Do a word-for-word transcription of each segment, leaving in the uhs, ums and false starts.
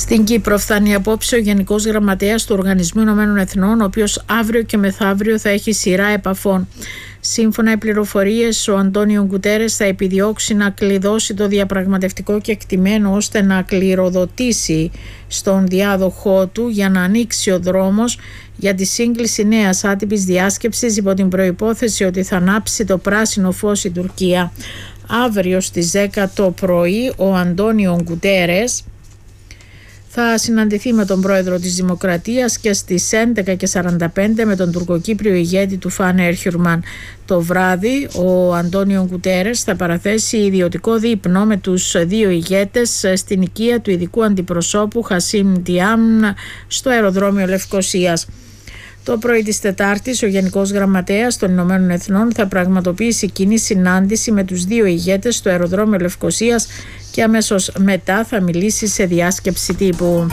Στην Κύπρο φτάνει απόψε ο Γενικός Γραμματέας του Οργανισμού Ηνωμένων Εθνών, ο οποίος αύριο και μεθαύριο θα έχει σειρά επαφών. Σύμφωνα με πληροφορίες, ο Αντόνιο Γκουτέρες θα επιδιώξει να κλειδώσει το διαπραγματευτικό κεκτημένο ώστε να κληροδοτήσει στον διάδοχό του για να ανοίξει ο δρόμος για τη σύγκληση νέας άτυπης διάσκεψης υπό την προϋπόθεση ότι θα ανάψει το πράσινο φως η Τουρκία. Αύριο στις δέκα το πρωί ο Αντόνιο Γκουτέρες θα συναντηθεί με τον πρόεδρο της Δημοκρατίας και στις έντεκα και σαράντα πέντε με τον τουρκοκύπριο ηγέτη του Φάνε Ερχιουρμάν. Το βράδυ ο Αντόνιο Γκουτέρες θα παραθέσει ιδιωτικό δείπνο με τους δύο ηγέτες στην οικία του ειδικού αντιπροσώπου Χασίμ Τιάμ στο αεροδρόμιο Λευκωσίας. Το πρωί της Τετάρτης, ο Γενικός Γραμματέας των Ηνωμένων Εθνών θα πραγματοποιήσει κοινή συνάντηση με τους δύο ηγέτες στο αεροδρόμιο Λευκωσίας και αμέσως μετά θα μιλήσει σε διάσκεψη τύπου.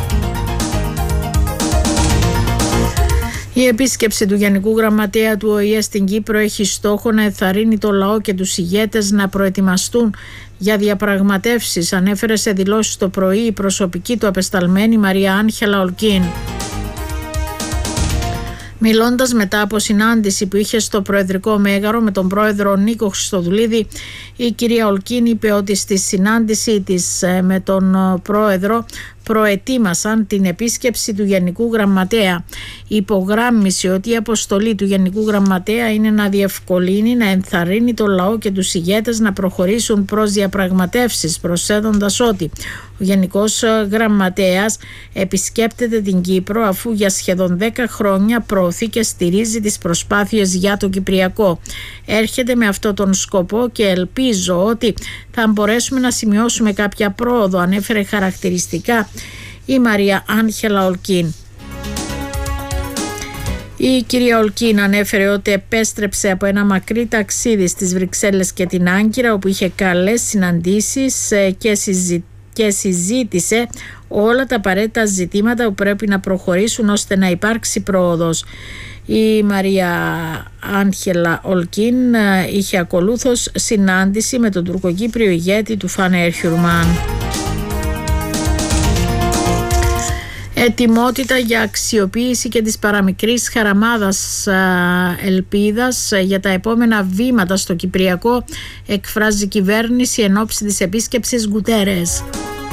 Η επίσκεψη του Γενικού Γραμματέα του Ο Η Ε στην Κύπρο έχει στόχο να ενθαρρύνει το λαό και τους ηγέτες να προετοιμαστούν για διαπραγματεύσεις, ανέφερε σε δηλώσεις το πρωί η προσωπική του απεσταλμένη Μαρία Άγχελα Ολκίν. Μιλώντας μετά από συνάντηση που είχε στο Προεδρικό Μέγαρο με τον πρόεδρο Νίκο Χριστοδουλίδη, η κυρία Ολκίν είπε ότι στη συνάντησή της με τον πρόεδρο προετοίμασαν την επίσκεψη του Γενικού Γραμματέα. Υπογράμμισε ότι η αποστολή του Γενικού Γραμματέα είναι να διευκολύνει, να ενθαρρύνει το λαό και τους ηγέτες να προχωρήσουν προς διαπραγματεύσεις, προσθέτοντας ότι ο Γενικός Γραμματέας επισκέπτεται την Κύπρο αφού για σχεδόν δέκα χρόνια προωθεί και στηρίζει τις προσπάθειες για το Κυπριακό. Έρχεται με αυτό τον σκοπό και ελπίζω ότι θα μπορέσουμε να σημειώσουμε κάποια πρόοδο, ανέφερε χαρακτηριστικά η Μαρία Άγχελα Ολκίν. Η κυρία Ολκίν ανέφερε ότι επέστρεψε από ένα μακρύ ταξίδι στις Βρυξέλλες και την Άγκυρα, όπου είχε καλές συναντήσεις και συζητήσεις και συζήτησε όλα τα απαραίτητα ζητήματα που πρέπει να προχωρήσουν ώστε να υπάρξει πρόοδος. Η Μαρία Άγχελα Ολκίν είχε ακολούθως συνάντηση με τον τουρκοκύπριο ηγέτη του Φάνε Ερχιουρμάν. Ετοιμότητα για αξιοποίηση και της παραμικρής χαραμάδας ελπίδας για τα επόμενα βήματα στο Κυπριακό, εκφράζει η κυβέρνηση εν ώψη της επίσκεψης Γκουτέρες.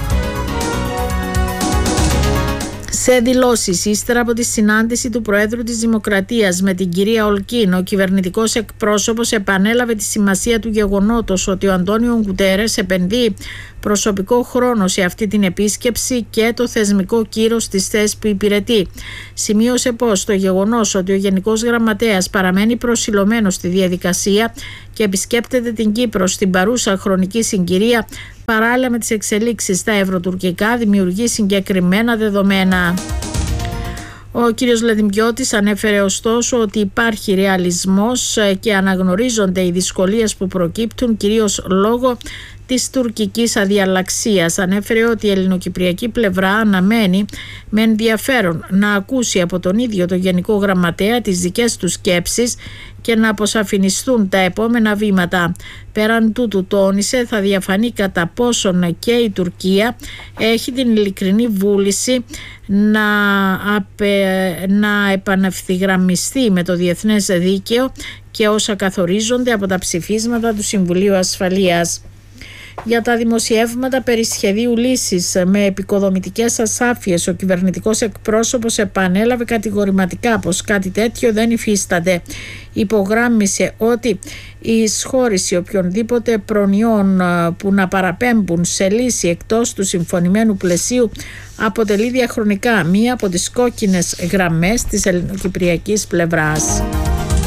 Σε δηλώσεις ύστερα από τη συνάντηση του Προέδρου της Δημοκρατίας με την κυρία Ολκίν, ο κυβερνητικός εκπρόσωπος επανέλαβε τη σημασία του γεγονότος ότι ο Αντόνιο Γκουτέρες επενδύει προσωπικό χρόνο σε αυτή την επίσκεψη και το θεσμικό κύρος της θέσης που υπηρετεί. Σημείωσε πως το γεγονός ότι ο Γενικός Γραμματέας παραμένει προσιλωμένος στη διαδικασία και επισκέπτεται την Κύπρο στην παρούσα χρονική συγκυρία παράλληλα με τις εξελίξεις στα ευρωτουρκικά δημιουργεί συγκεκριμένα δεδομένα. Ο κύριος Λεδιμκιώτης ανέφερε ωστόσο ότι υπάρχει ρεαλισμός και αναγνωρίζονται οι δυσκολίες που προκύπτουν κυρίως λόγω της τουρκικής αδιαλλαξίας. Ανέφερε ότι η ελληνοκυπριακή πλευρά αναμένει με ενδιαφέρον να ακούσει από τον ίδιο τον Γενικό Γραμματέα τις δικές του σκέψεις και να αποσαφινιστούν τα επόμενα βήματα. Πέραν τούτου, τόνισε, θα διαφανεί κατά πόσον και η Τουρκία έχει την ειλικρινή βούληση να, απε, να επανευθυγραμμιστεί με το διεθνές δίκαιο και όσα καθορίζονται από τα ψηφίσματα του Συμβουλίου Ασφαλείας. Για τα δημοσιεύματα περί σχεδίου λύσης με επικοδομητικές ασάφειες, ο κυβερνητικός εκπρόσωπος επανέλαβε κατηγορηματικά πως κάτι τέτοιο δεν υφίσταται. Υπογράμμισε ότι η εισχώρηση οποιονδήποτε προνοιών που να παραπέμπουν σε λύση εκτός του συμφωνημένου πλαισίου αποτελεί διαχρονικά μία από τις κόκκινες γραμμές της ελληνοκυπριακής πλευράς.